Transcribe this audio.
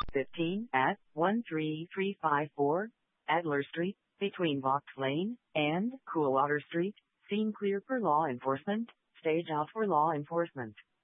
15 at 13354 Adler Street, between Vaux Lane and Coolwater Street. Scene clear for law enforcement. Stage out for law enforcement.